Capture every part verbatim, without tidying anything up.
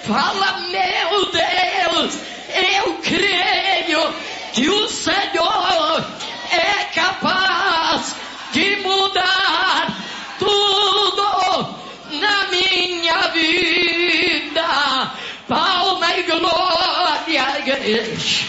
Fala, meu Deus, eu creio que o Senhor é capaz de mudar tudo na minha vida. Palma e glória, igreja.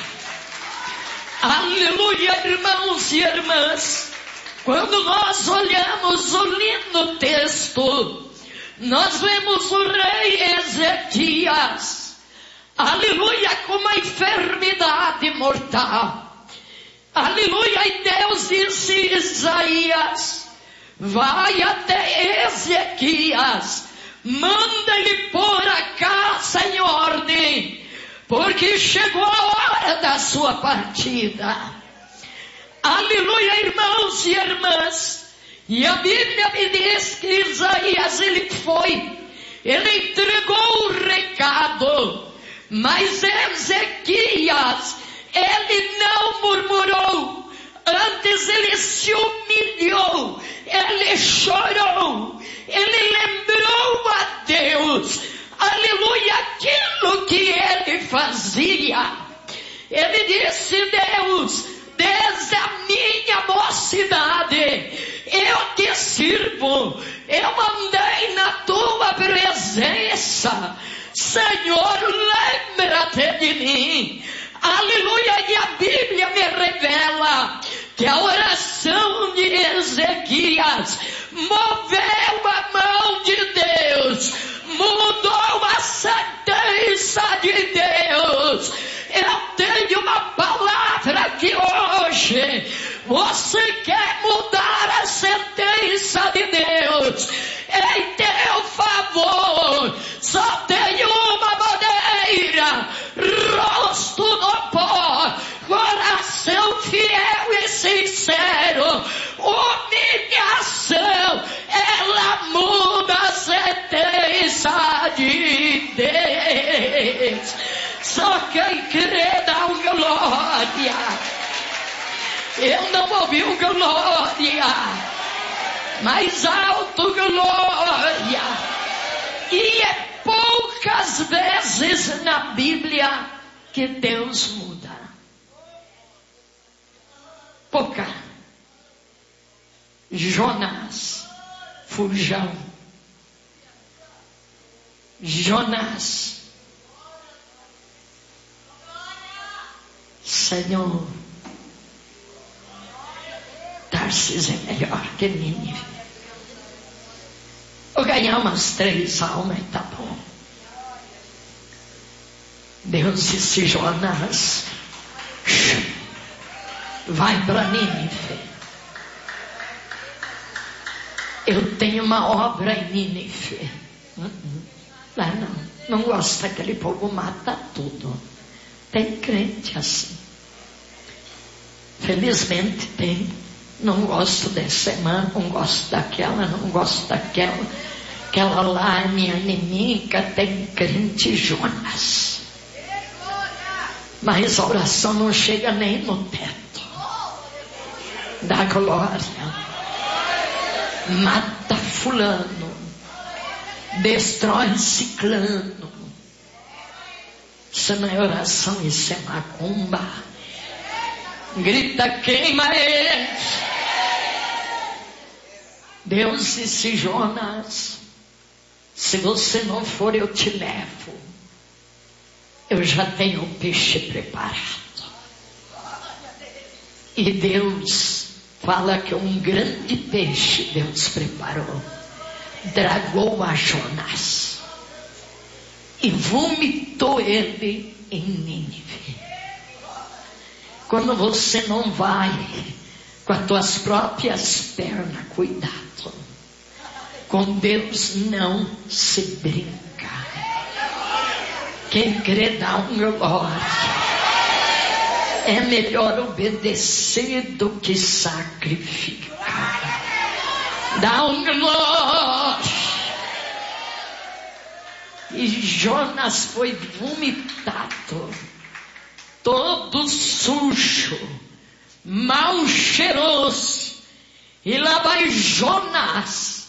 Aleluia, irmãos e irmãs. Quando nós olhamos o lindo texto, nós vemos o rei Ezequias, aleluia, com uma enfermidade mortal. Aleluia, e Deus disse a Isaías: vai até Ezequias, manda-lhe pôr a casa em ordem, porque chegou a hora da sua partida. Aleluia, irmãos e irmãs. E a Bíblia me diz que Isaías, ele foi, ele entregou o recado, mas Ezequias, ele não murmurou, antes ele se humilhou, ele chorou, ele lembrou a Deus, aleluia, aquilo que ele fazia. Ele disse: Deus, desde a minha mocidade eu te sirvo, eu andei na tua presença, Senhor, lembra-te de mim. Aleluia, e a Bíblia me revela que a oração de Ezequias moveu a mão de Deus, mudou a sentença de Deus. Eu tenho uma palavra que hoje você quer mudar a sentença de Deus em teu favor. Só tem uma maneira: rosto no pó, coração fiel e sincero, humilhação, ela muda a sentença de Deus. Só quem crê dá um glória. Eu não ouvi um glória, mais alto glória. E é poucas vezes na Bíblia que Deus muda. Pouca. Jonas, fujão. Jonas, Senhor, Tarsis é melhor que Nínive. Vou ganhar umas três almas e tá bom. Deus disse: Jonas, vai para Nínive. Eu tenho uma obra em Nínive. Uh-uh. Lá não, não gosto daquele povo, mata tudo. Tem crente assim. Felizmente tem. Não gosto dessa irmã, não gosto daquela, não gosto daquela. Aquela lá é minha inimiga. Tem crente Jonas. Mas a oração não chega nem no teto da glória. Mata fulano, destrói ciclano. Isso não é oração, isso é macumba. Grita: queima ele. Deus disse: Jonas, se você não for, eu te levo. Eu já tenho o peixe preparado. E Deus fala que um grande peixe Deus preparou, dragou a Jonas e vomitou ele em Nínive. Quando você não vai com as tuas próprias pernas, cuidado. Com Deus não se brinca. Quem crê dá um glória. É melhor obedecer do que sacrificar. Dá um glória. E Jonas foi vomitado, todo sujo, mal cheiroso. E lá vai Jonas,